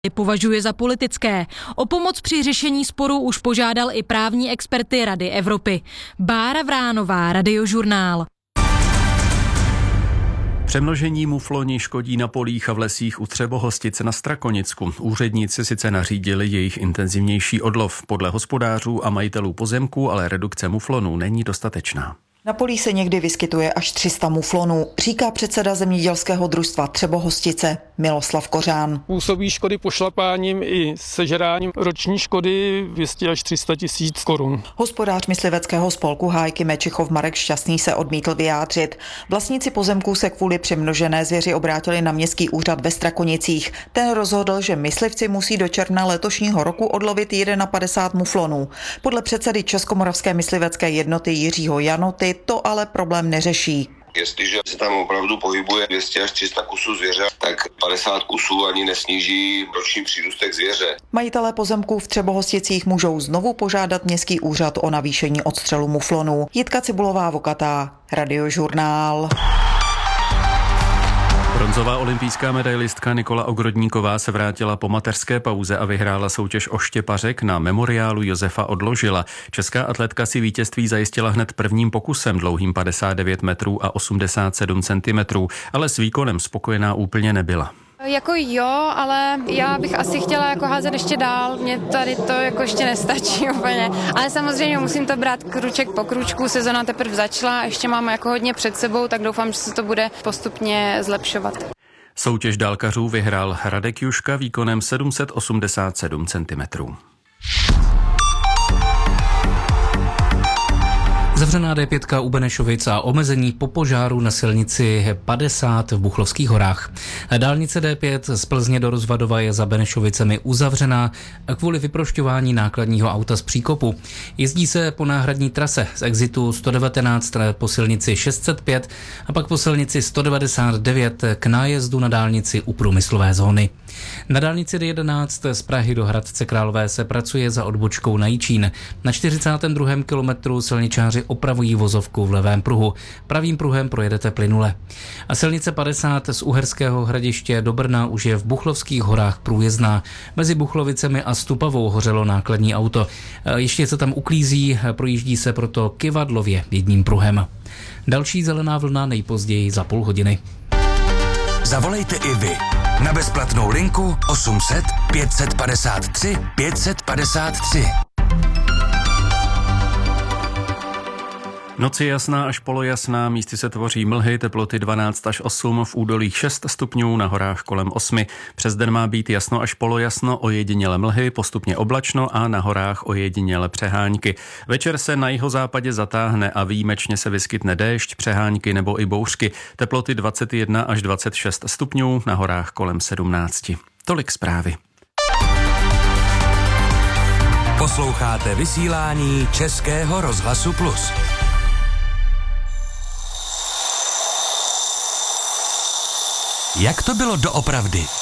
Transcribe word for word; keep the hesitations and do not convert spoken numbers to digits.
považuje za politické. O pomoc při řešení sporu už požádal i právní experty Rady Evropy. Bára Vránová, Radiožurnál. Přemnožení mufloni škodí na polích a v lesích u Třebohostice na Strakonicku. Úředníci sice nařídili jejich intenzivnější odlov. Podle hospodářů a majitelů pozemků ale redukce muflonů není dostatečná. Na polích se někdy vyskytuje až tři sta muflonů, říká předseda zemědělského družstva Třebohostice Miloslav Kořán. Působí škody pošlapáním i sežráním, roční škody dvě stě až tři sta tisíc korun. Hospodář mysliveckého spolku Hájky Mečichov Marek Šťastný se odmítl vyjádřit. Vlastníci pozemků se kvůli přemnožené zvěři obrátili na městský úřad ve Strakonicích. Ten rozhodl, že myslivci musí do června letošního roku odlovit padesát jedna muflonů. Podle předsedy Českomoravské myslivecké jednoty Jiřího Janoty to ale problém neřeší. Jestliže se tam opravdu pohybuje dvě stě až tři sta kusů zvěře, tak padesát kusů ani nesníží roční přírůstek zvěře. Majitelé pozemků v Třebohosticích můžou znovu požádat městský úřad o navýšení odstřelu muflonů. Jitka Cibulová Vokatá, Radiožurnál. Bronzová olympijská medailistka Nikola Ogrodníková se vrátila po mateřské pauze a vyhrála soutěž o štěpařek na memoriálu Josefa Odložila. Česká atletka si vítězství zajistila hned prvním pokusem dlouhým padesát devět metrů a osmdesát sedm centimetrů, ale s výkonem spokojená úplně nebyla. Jako jo, ale já bych asi chtěla jako házet ještě dál, mně tady to jako ještě nestačí úplně, ale samozřejmě musím to brát kruček po kručku, sezona teprve začala, ještě máme jako hodně před sebou, tak doufám, že se to bude postupně zlepšovat. Soutěž dálkařů vyhrál Radek Juška výkonem sedm set osmdesát sedm centimetrů. Zavřená D pět u Benešovic a omezení po požáru na silnici padesát v Buchlovských horách. Dálnice D pět z Plzně do Rozvadova je za Benešovicemi uzavřená kvůli vyprošťování nákladního auta z příkopu. Jezdí se po náhradní trase z exitu sto devatenáct po silnici šest set pět a pak po silnici sto devadesát devět k nájezdu na dálnici u průmyslové zóny. Na dálnici D jedenáct z Prahy do Hradce Králové se pracuje za odbočkou na Jičín. Na čtyřicátém druhém kilometru silničáři opravují vozovku v levém pruhu. Pravým pruhem projedete plynule. A silnice padesát z Uherského Hradiště do Brna už je v Buchlovských horách průjezdná. Mezi Buchlovicemi a Stupavou hořelo nákladní auto. Ještě se tam uklízí, projíždí se proto kyvadlově jedním pruhem. Další zelená vlna nejpozději za půl hodiny. Zavolejte i vy na bezplatnou linku osm set pět padesát tři pět padesát tři. Noc je jasná až polojasná, místy se tvoří mlhy, teploty dvanáct až osm, v údolích šest stupňů, na horách kolem osm. Přes den má být jasno až polojasno, ojediněle mlhy, postupně oblačno a na horách ojediněle přehánky. Večer se na jihozápadě zatáhne a výjimečně se vyskytne déšť, přehánky nebo i bouřky. Teploty dvacet jedna až dvacet šest stupňů, na horách kolem sedmnáct. Tolik zprávy. Posloucháte vysílání Českého rozhlasu Plus. Jak to bylo doopravdy?